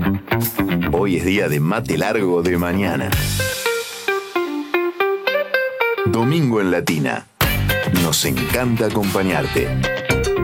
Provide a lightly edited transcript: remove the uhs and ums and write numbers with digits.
Hoy es día de mate largo de mañana. Domingo en Latina. Nos encanta acompañarte.